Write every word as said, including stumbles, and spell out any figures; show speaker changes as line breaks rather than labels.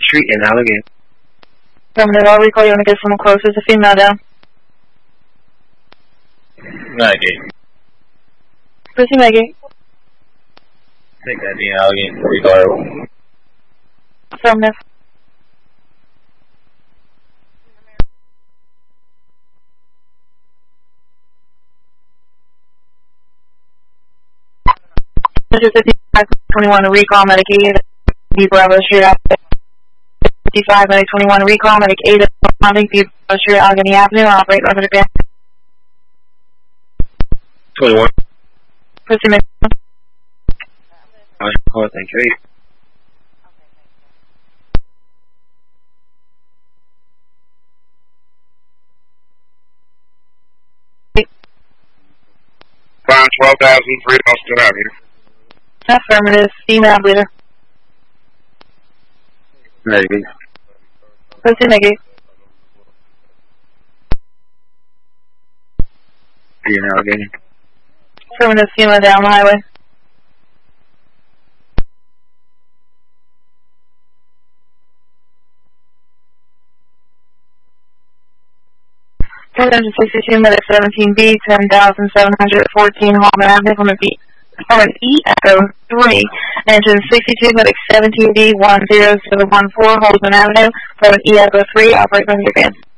Street in Allegheny.
Affirmative, I'll recall you want to get someone closer. There's a female down.
Maggie.
Pussy Maggie.
Take that in Allegheny. Recall.
Affirmative. This is fifty-five twenty-one to recall medic eight, B Bravo Street, fifty-five medic twenty-one to recall medic eight, responding B Bravo Street, Allegheny Avenue, operate over the band.
twenty-one.
Pussy Maggie.
I call it, thank you.
Line twelve thousand three, Austin Avenue.
Affirmative, female bleeder.
Maybe.
Pussy Maggie.
In Allegheny.
Affirmative, female down the highway. four sixty-two, medic seventeen B, ten thousand seven hundred fourteen, Holman Avenue, from a B. From an E Echo three, engine sixty-two, medic seventeen B, one zero seven one four, Holman Avenue, from an E Echo three, operate from your van.